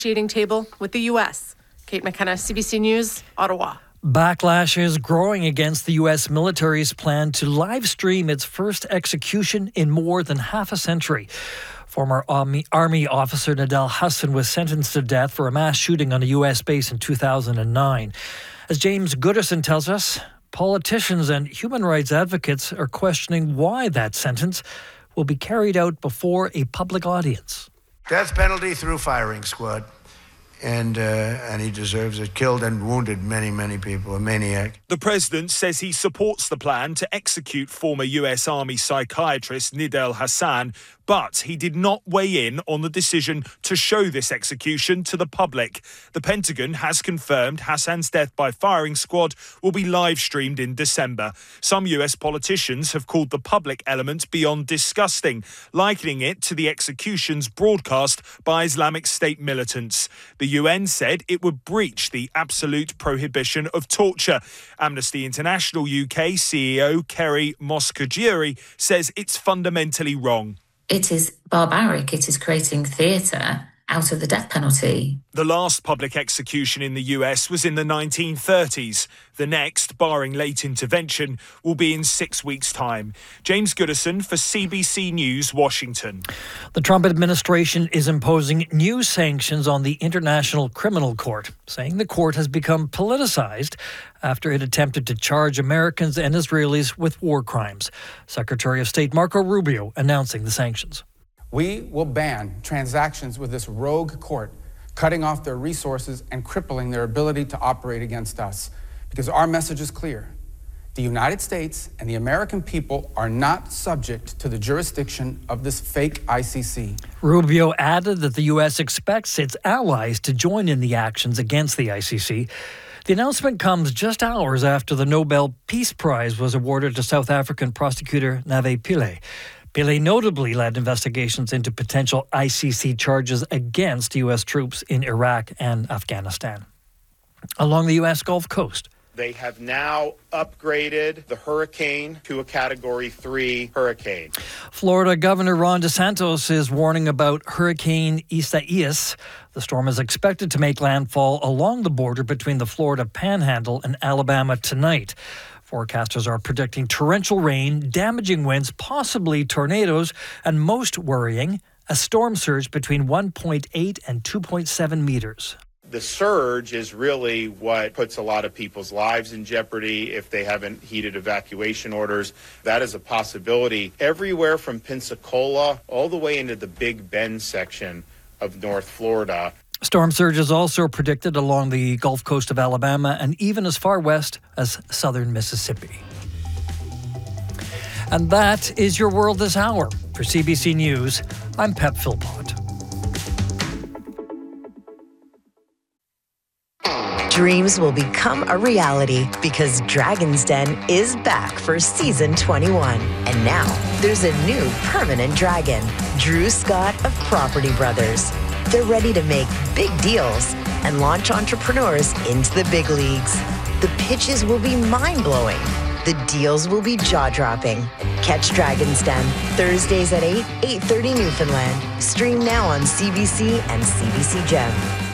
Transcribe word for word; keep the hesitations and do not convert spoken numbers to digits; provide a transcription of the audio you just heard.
negotiating table with the U S. Kate McKenna, C B C News, Ottawa. Backlash is growing against the U S military's plan to live stream its first execution in more than half a century. Former Army, Army officer Nidal Hasan was sentenced to death for a mass shooting on a U S base in two thousand nine. As James Gooderson tells us, politicians and human rights advocates are questioning why that sentence will be carried out before a public audience. Death penalty through firing squad. And uh, and he deserves it. Killed and wounded many, many people. A maniac. The president says he supports the plan to execute former U S Army psychiatrist Nidal Hasan, but he did not weigh in on the decision to show this execution to the public. The Pentagon has confirmed Hasan's death by firing squad will be live streamed in December. Some U S politicians have called the public element beyond disgusting, likening it to the executions broadcast by Islamic State militants. The U N said it would breach the absolute prohibition of torture. Amnesty International U K C E O Kerry Moscogiuri says it's fundamentally wrong. It is barbaric. It is creating theatre out of the death penalty. The last public execution in the U S was in the nineteen thirties. The next, barring late intervention, will be in six weeks' time. James Gooderson for C B C News, Washington. The Trump administration is imposing new sanctions on the International Criminal Court, saying the court has become politicized after it attempted to charge Americans and Israelis with war crimes. Secretary of State Marco Rubio announcing the sanctions. We will ban transactions with this rogue court, cutting off their resources and crippling their ability to operate against us. Because our message is clear. The United States and the American people are not subject to the jurisdiction of this fake I C C. Rubio added that the U S expects its allies to join in the actions against the I C C. The announcement comes just hours after the Nobel Peace Prize was awarded to South African prosecutor Navi Pillay. Pillay notably led investigations into potential I C C charges against U S troops in Iraq and Afghanistan. Along the U S Gulf Coast, they have now upgraded the hurricane to a Category three hurricane. Florida Governor Ron DeSantis is warning about Hurricane Isaias. The storm is expected to make landfall along the border between the Florida Panhandle and Alabama tonight. Forecasters are predicting torrential rain, damaging winds, possibly tornadoes, and most worrying, a storm surge between one point eight and two point seven meters. The surge is really what puts a lot of people's lives in jeopardy if they haven't heeded evacuation orders. That is a possibility everywhere from Pensacola all the way into the Big Bend section of North Florida. Storm surge is also predicted along the Gulf Coast of Alabama and even as far west as southern Mississippi. And that is your world this hour. For C B C News, I'm Pep Philpott. Dreams will become a reality because Dragon's Den is back for season twenty-one. And now there's a new permanent dragon, Drew Scott of Property Brothers. They're ready to make big deals and launch entrepreneurs into the big leagues. The pitches will be mind-blowing. The deals will be jaw-dropping. Catch Dragon's Den Thursdays at eight, eight thirty Newfoundland. Stream now on C B C and C B C Gem.